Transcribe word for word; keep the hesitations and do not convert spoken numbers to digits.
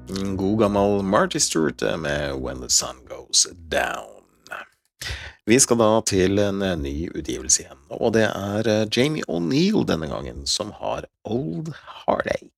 Mm, God gammel Marty Stewart eh, med When the Sun Goes Down. Vi skal da til en eh, ny utgivelse igjen, og det er eh, Jamie O'Neill denne gangen som har Old Heartache.